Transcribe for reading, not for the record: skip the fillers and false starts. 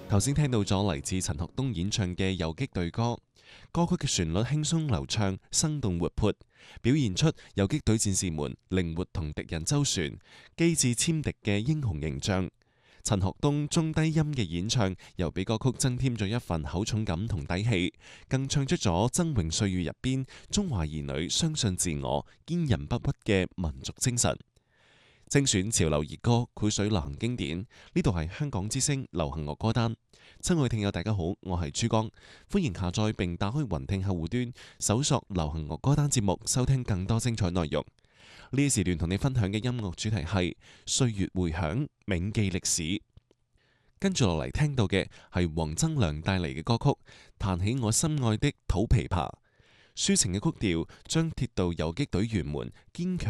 頭先聽到咗嚟自陳學冬演唱嘅《游擊隊》歌，歌曲嘅旋律輕鬆流暢、生動活潑，表現出游擊隊戰士們靈活同敵人周旋、機智殲敵嘅英雄形象。陳學冬中低音嘅演唱，又俾歌曲增添咗一份厚重感同底氣，更唱出咗崢嶸歲月入邊中華兒女相信自我、堅韌不屈嘅民族精神。精選潮流熱歌，繪水流行經典。呢度係香港之聲流行樂歌單。親愛聽友大家好，我係珠江，歡迎下載並打開雲聽客戶端，搜索流行樂歌單節目，收聽更多精彩內容。呢一時段同你分享嘅音樂主題係歲月回響，銘記歷史。跟住落嚟聽到嘅係黃增良帶嚟嘅歌曲《彈起我心愛的土琵琶》，抒情嘅曲調將鐵道游擊隊員們堅強